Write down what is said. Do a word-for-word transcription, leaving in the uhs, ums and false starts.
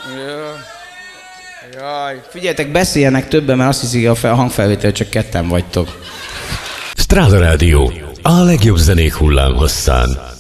Jaj, figyeljetek, beszéljenek többen, mert azt hiszik, a hangfelvétel csak ketten vagytok. Stráda Rádió, a legjobb zenék hullámhosszán.